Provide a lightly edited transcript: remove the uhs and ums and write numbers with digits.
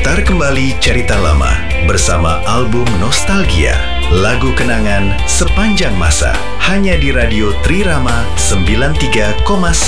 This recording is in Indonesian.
Putar kembali cerita lama bersama album Nostalgia, lagu kenangan sepanjang masa, hanya di Radio Trirama 93,1